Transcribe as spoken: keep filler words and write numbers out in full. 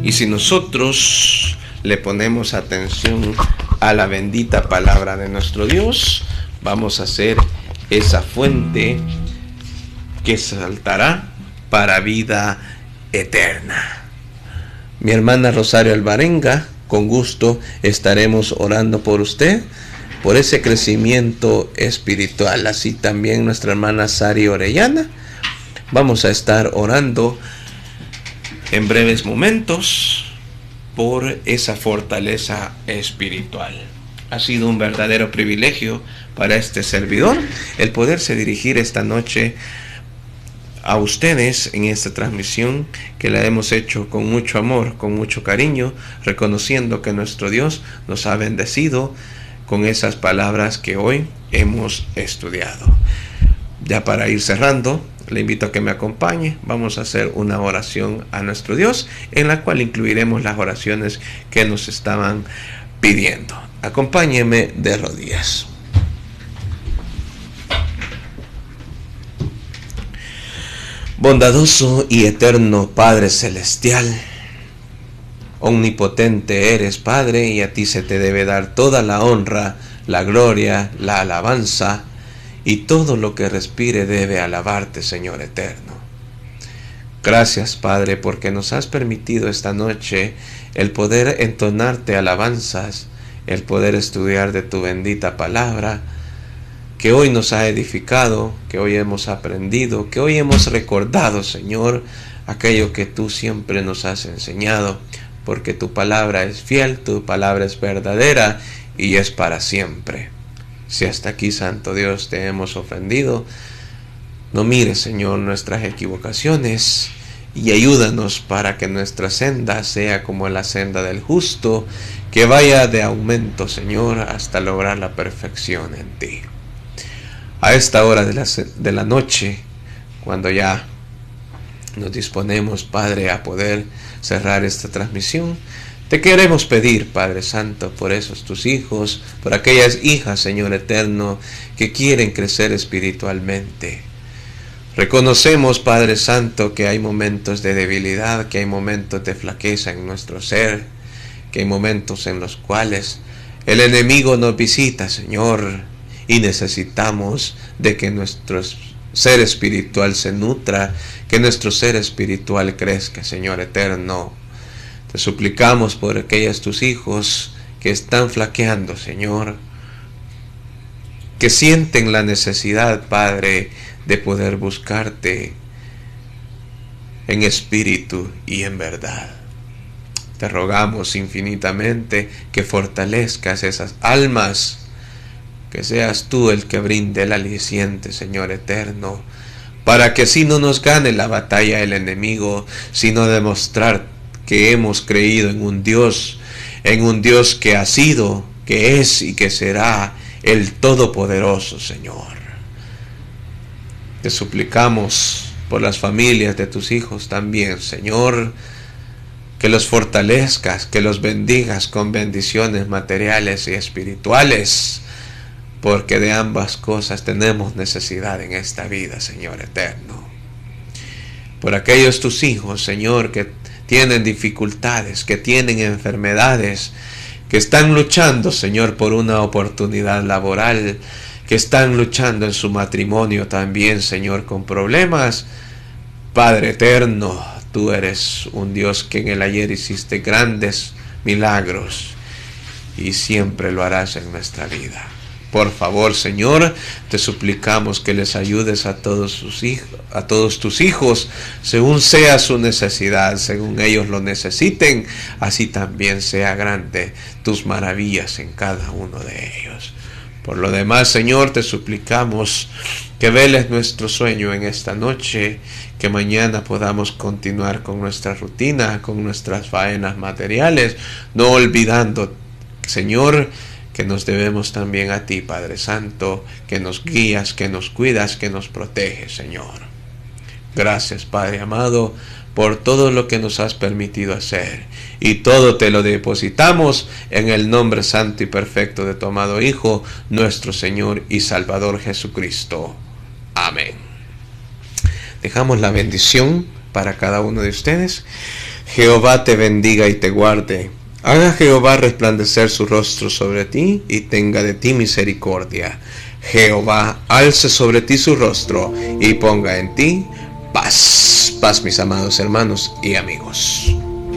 Y si nosotros le ponemos atención a la bendita palabra de nuestro Dios, vamos a ser esa fuente que saltará para vida eterna. Mi hermana Rosario Alvarenga, con gusto estaremos orando por usted, por ese crecimiento espiritual. Así también nuestra hermana Sari Orellana. Vamos a estar orando en breves momentos por esa fortaleza espiritual. Ha sido un verdadero privilegio para este servidor el poderse dirigir esta noche a ustedes en esta transmisión que la hemos hecho con mucho amor, con mucho cariño, reconociendo que nuestro Dios nos ha bendecido con esas palabras que hoy hemos estudiado. Ya para ir cerrando, le invito a que me acompañe. Vamos a hacer una oración a nuestro Dios, en la cual incluiremos las oraciones que nos estaban pidiendo. Acompáñeme de rodillas. Bondadoso y eterno Padre Celestial, omnipotente eres, Padre, y a ti se te debe dar toda la honra, la gloria, la alabanza, y todo lo que respire debe alabarte, Señor eterno. Gracias, Padre, porque nos has permitido esta noche el poder entonarte alabanzas, el poder estudiar de tu bendita palabra, que hoy nos ha edificado, que hoy hemos aprendido, que hoy hemos recordado, Señor, aquello que tú siempre nos has enseñado, porque tu palabra es fiel, tu palabra es verdadera y es para siempre. Si hasta aquí, Santo Dios, te hemos ofendido, no mires, Señor, nuestras equivocaciones y ayúdanos para que nuestra senda sea como la senda del justo, que vaya de aumento, Señor, hasta lograr la perfección en ti. A esta hora de la, de la noche, cuando ya nos disponemos, Padre, a poder cerrar esta transmisión, te queremos pedir, Padre Santo, por esos tus hijos, por aquellas hijas, Señor eterno, que quieren crecer espiritualmente. Reconocemos, Padre Santo, que hay momentos de debilidad, que hay momentos de flaqueza en nuestro ser, que hay momentos en los cuales el enemigo nos visita, Señor, y necesitamos de que nuestro ser espiritual se nutra, que nuestro ser espiritual crezca, Señor eterno. Te suplicamos por aquellos tus hijos que están flaqueando, Señor, que sienten la necesidad, Padre, de poder buscarte en espíritu y en verdad. Te rogamos infinitamente que fortalezcas esas almas, que seas tú el que brinde el aliciente, Señor eterno, para que así no nos gane la batalla el enemigo, sino demostrar que hemos creído en un Dios, en un Dios que ha sido, que es y que será el Todopoderoso, Señor. Te suplicamos por las familias de tus hijos también, Señor, que los fortalezcas, que los bendigas con bendiciones materiales y espirituales, porque de ambas cosas tenemos necesidad en esta vida, Señor eterno. Por aquellos tus hijos, Señor, que tienen dificultades, que tienen enfermedades, que están luchando, Señor, por una oportunidad laboral, que están luchando en su matrimonio también, Señor, con problemas. Padre eterno, tú eres un Dios que en el ayer hiciste grandes milagros y siempre lo harás en nuestra vida. Por favor, Señor, te suplicamos que les ayudes a todos sus hijos, a todos tus hijos, según sea su necesidad, según ellos lo necesiten, así también sea grande tus maravillas en cada uno de ellos. Por lo demás, Señor, te suplicamos que veles nuestro sueño en esta noche, que mañana podamos continuar con nuestra rutina, con nuestras faenas materiales, no olvidando, Señor, que nos debemos también a ti, Padre Santo, que nos guías, que nos cuidas, que nos proteges, Señor. Gracias, Padre amado, por todo lo que nos has permitido hacer, y todo te lo depositamos en el nombre santo y perfecto de tu amado Hijo, nuestro Señor y Salvador Jesucristo. Amén. Dejamos la bendición para cada uno de ustedes. Jehová te bendiga y te guarde. Haga Jehová resplandecer su rostro sobre ti y tenga de ti misericordia. Jehová alce sobre ti su rostro y ponga en ti paz. Paz, mis amados hermanos y amigos.